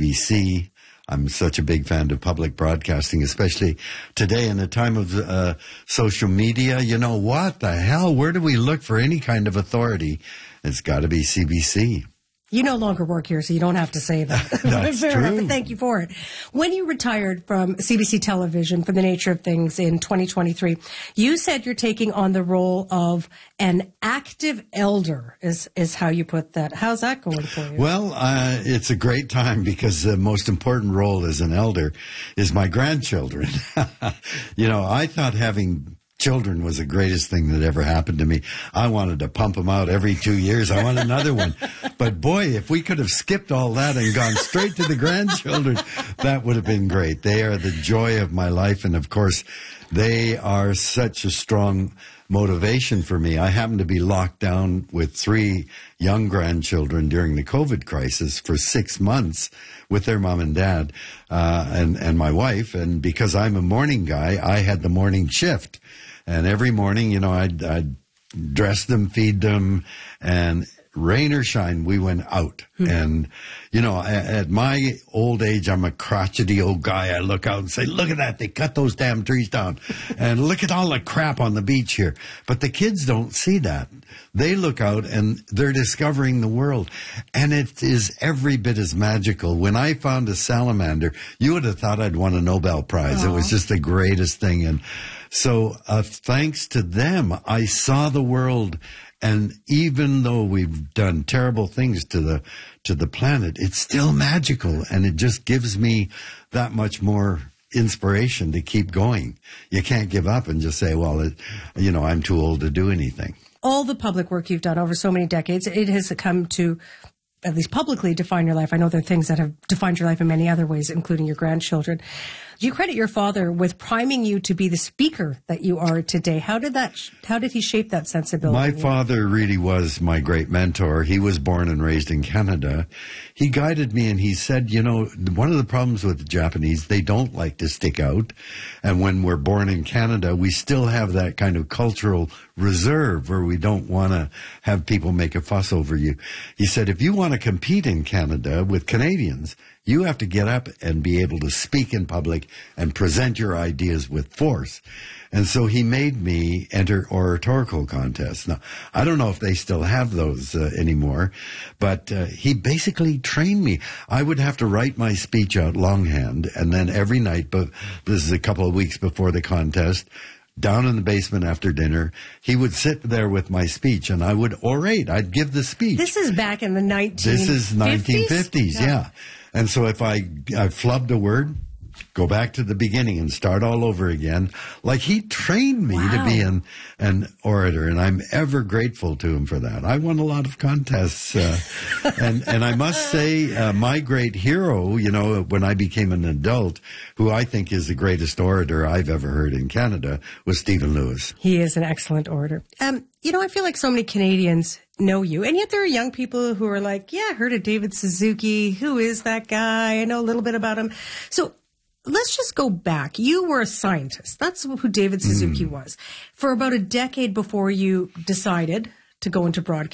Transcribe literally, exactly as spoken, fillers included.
B C. I'm such a big fan of public broadcasting, especially today in the time of uh, social media. You know, what the hell? Where do we look for any kind of authority? It's got to be C B C. You no longer work here, so you don't have to say that. That's Fair true. enough, but thank you for it. When you retired from C B C Television for the nature of things in twenty twenty-three, you said you're taking on the role of an active elder, is, is how you put that. How's that going for you? Well, uh, it's a great time because the most important role as an elder is my grandchildren. You know, I thought having children was the greatest thing that ever happened to me. I wanted to pump them out every two years. I want another one. But boy, if we could have skipped all that and gone straight to the grandchildren, that would have been great. They are the joy of my life. And of course, they are such a strong motivation for me. I happen to be locked down with three young grandchildren during the COVID crisis for six months with their mom and dad uh, and, and my wife. And because I'm a morning guy, I had the morning shift. And every morning, you know, I'd, I'd dress them, feed them, and rain or shine, we went out. Mm-hmm. And, you know, at, at my old age, I'm a crotchety old guy. I look out and say, look at that. They cut those damn trees down. And look at all the crap on the beach here. But the kids don't see that. They look out and they're discovering the world. And it is every bit as magical. When I found a salamander, you would have thought I'd won a Nobel Prize. Aww. It was just the greatest thing. And so uh, thanks to them, I saw the world. And even though we've done terrible things to the to the planet, it's still magical. And it just gives me that much more inspiration to keep going. You can't give up and just say, well, it, you know, I'm too old to do anything. All the public work you've done over so many decades, it has come to at least publicly define your life. I know there are things that have defined your life in many other ways, including your grandchildren. Do you credit your father with priming you to be the speaker that you are today? How did that, how did he shape that sensibility? My father really was my great mentor. He was born and raised in Canada. He guided me and he said, you know, one of the problems with the Japanese, they don't like to stick out. And when we're born in Canada, we still have that kind of cultural reserve where we don't want to have people make a fuss over you. He said, if you want to compete in Canada with Canadians, you have to get up and be able to speak in public and present your ideas with force. And so he made me enter oratorical contests. Now, I don't know if they still have those uh, anymore, but uh, he basically trained me. I would have to write my speech out longhand, and then every night, but this is a couple of weeks before the contest, down in the basement after dinner, he would sit there with my speech, and I would orate. I'd give the speech. This is back in the nineteen fifties? This is nineteen fifties, yeah. yeah. And so if I, I flubbed a word, go back to the beginning and start all over again. Like he trained me wow. to be an, an orator, and I'm ever grateful to him for that. I won a lot of contests. Uh, and, and I must say, uh, my great hero, you know, when I became an adult, who I think is the greatest orator I've ever heard in Canada, was Stephen Lewis. He is an excellent orator. Um, you know, I feel like so many Canadians know you, and yet there are young people who are like, yeah, I heard of David Suzuki. Who is that guy? I know a little bit about him. So let's just go back. You were a scientist. That's who David Suzuki mm. was. For about a decade before you decided to go into broadcasting.